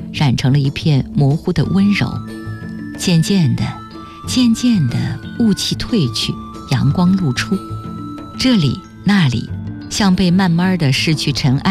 染成了一片模糊的温柔。渐渐的，雾气褪去，阳光露出，这里那里像被慢慢的拭去尘埃